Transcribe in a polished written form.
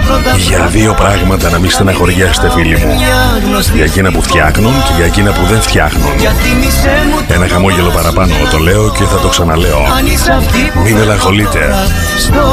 Για δύο πράγματα να μην στεναχωριέστε, φίλοι μου. Για εκείνα που φτιάχνουν και για εκείνα που δεν φτιάχνουν. Ένα χαμόγελο παραπάνω, το λέω και θα το ξαναλέω. Μην μελαγχολείτε.